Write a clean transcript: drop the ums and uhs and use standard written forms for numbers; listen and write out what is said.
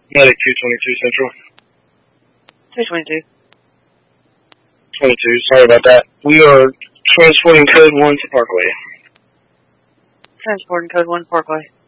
Medic 222 Central. 222. 22, sorry about that. We are transporting code 1 to Parkway. Transporting code 1 Parkway.